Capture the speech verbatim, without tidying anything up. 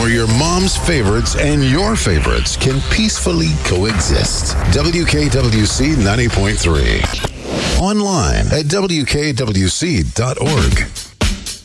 where your mom's favorites and your favorites can peacefully coexist. W K W C ninety point three. Online at W K W C dot org.